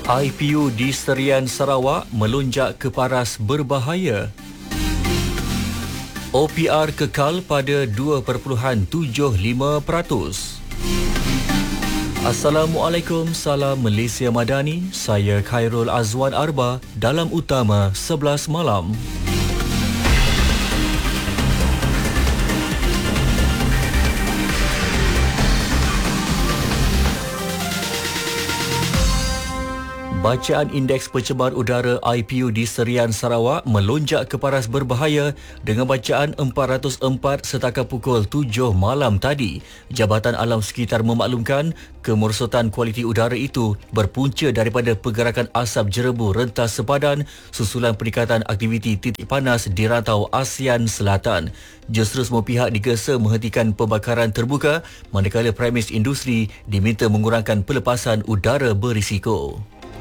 IPU di Serian Sarawak melonjak ke paras berbahaya. OPR kekal pada 2.75%. Assalamualaikum, salam Malaysia Madani. Saya Khairul Azwan Arba dalam Utama 11 malam. Bacaan indeks pencemar udara IPU di Serian Sarawak melonjak ke paras berbahaya dengan bacaan 404 setakat pukul 7 malam tadi. Jabatan Alam Sekitar memaklumkan kemerosotan kualiti udara itu berpunca daripada pergerakan asap jerebu rentas sepadan susulan peningkatan aktiviti titik panas di rantau ASEAN Selatan. Justru semua pihak digesa menghentikan pembakaran terbuka manakala premis industri diminta mengurangkan pelepasan udara berisiko.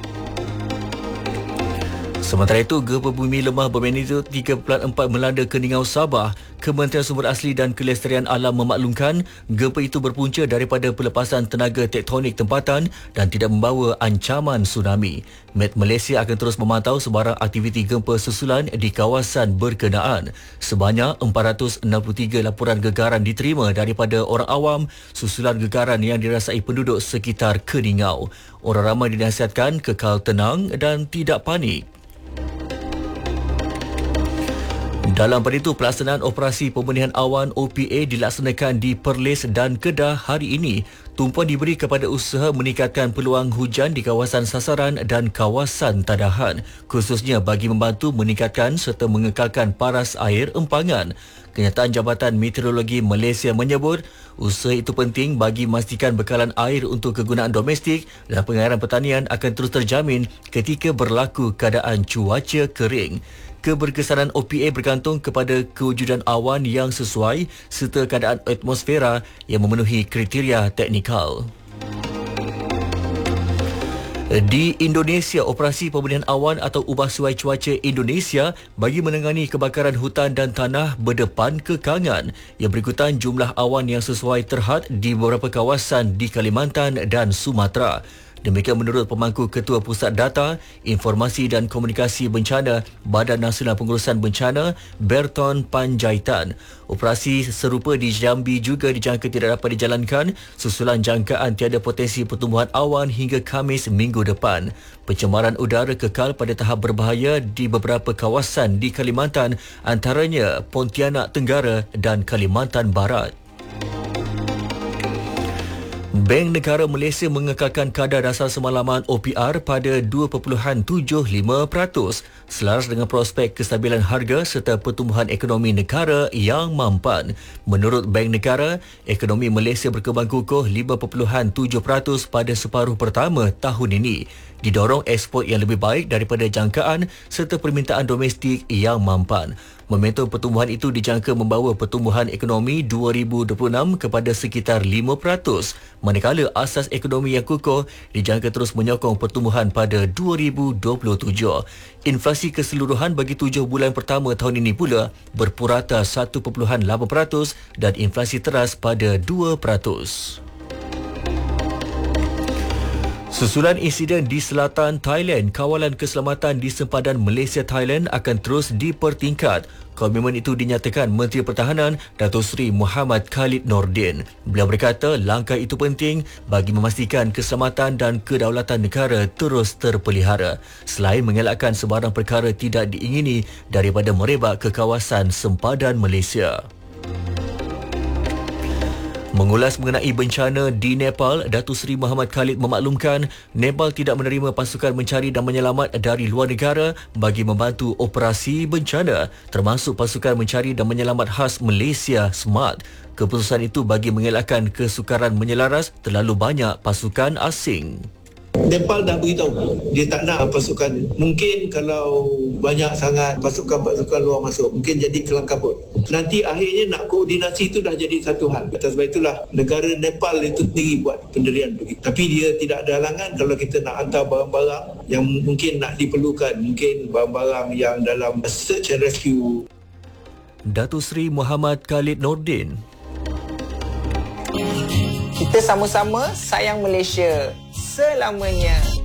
Sementara itu, gempa bumi lemah bermagnitudo 3.4 melanda Keningau, Sabah. Kementerian Sumber Asli dan Kelestarian Alam memaklumkan gempa itu berpunca daripada pelepasan tenaga tektonik tempatan dan tidak membawa ancaman tsunami. Met Malaysia akan terus memantau sebarang aktiviti gempa susulan di kawasan berkenaan. Sebanyak 463 laporan gegaran diterima daripada orang awam susulan gegaran yang dirasai penduduk sekitar Keningau. Orang ramai dinasihatkan kekal tenang dan tidak panik. Dalam pada itu, pelaksanaan operasi pembendihan awan OPA dilaksanakan di Perlis dan Kedah hari ini. Tumpuan diberi kepada usaha meningkatkan peluang hujan di kawasan sasaran dan kawasan tadahan, khususnya bagi membantu meningkatkan serta mengekalkan paras air empangan. Kenyataan Jabatan Meteorologi Malaysia menyebut usaha itu penting bagi memastikan bekalan air untuk kegunaan domestik dan pengairan pertanian akan terus terjamin ketika berlaku keadaan cuaca kering. Keberkesanan OPA bergantung kepada kewujudan awan yang sesuai serta keadaan atmosfera yang memenuhi kriteria teknikal. Di Indonesia, operasi pembendihan awan atau ubah suai cuaca Indonesia bagi menangani kebakaran hutan dan tanah berdepan kekangan. Yang berikutan jumlah awan yang sesuai terhad di beberapa kawasan di Kalimantan dan Sumatera. Demikian menurut pemangku Ketua Pusat Data, Informasi dan Komunikasi Bencana Badan Nasional Pengurusan Bencana, Berton Panjaitan. Operasi serupa di Jambi juga dijangka tidak dapat dijalankan susulan jangkaan tiada potensi pertumbuhan awan hingga Khamis minggu depan. Pencemaran udara kekal pada tahap berbahaya di beberapa kawasan di Kalimantan, antaranya Pontianak Tenggara dan Kalimantan Barat. Bank Negara Malaysia mengekalkan kadar dasar semalaman OPR pada 2.75%, selaras dengan prospek kestabilan harga serta pertumbuhan ekonomi negara yang mampan. Menurut Bank Negara, ekonomi Malaysia berkembang kukuh 5.7% pada separuh pertama tahun ini. Didorong ekspor yang lebih baik daripada jangkaan serta permintaan domestik yang mampan. Momentum pertumbuhan itu dijangka membawa pertumbuhan ekonomi 2026 kepada sekitar 5%, manakala asas ekonomi yang kukuh dijangka terus menyokong pertumbuhan pada 2027. Inflasi keseluruhan bagi 7 bulan pertama tahun ini pula berpurata 1.8% dan inflasi teras pada 2%. Susulan insiden di selatan Thailand, kawalan keselamatan di sempadan Malaysia-Thailand akan terus dipertingkat. Komitmen itu dinyatakan Menteri Pertahanan Datuk Seri Muhammad Khalid Nordin. Beliau berkata langkah itu penting bagi memastikan keselamatan dan kedaulatan negara terus terpelihara, selain mengelakkan sebarang perkara tidak diingini daripada merebak ke kawasan sempadan Malaysia. Mengulas mengenai bencana di Nepal, Datuk Seri Muhammad Khalid memaklumkan Nepal tidak menerima pasukan mencari dan menyelamat dari luar negara bagi membantu operasi bencana, termasuk pasukan mencari dan menyelamat khas Malaysia SMART. Keputusan itu bagi mengelakkan kesukaran menyelaras terlalu banyak pasukan asing. Nepal dah beritahu dia tak nak pasukan. Mungkin kalau banyak sangat pasukan-pasukan luar masuk, mungkin jadi kelang kabut. Nanti akhirnya nak koordinasi itu dah jadi satu hal. Atas sebab itulah negara Nepal itu sendiri buat pendirian begitu. Tapi dia tidak ada halangan kalau kita nak hantar barang-barang yang mungkin nak diperlukan, mungkin barang-barang yang dalam search and rescue. Datuk Seri Muhammad Khalid Nordin. Kita sama-sama sayang Malaysia selamanya.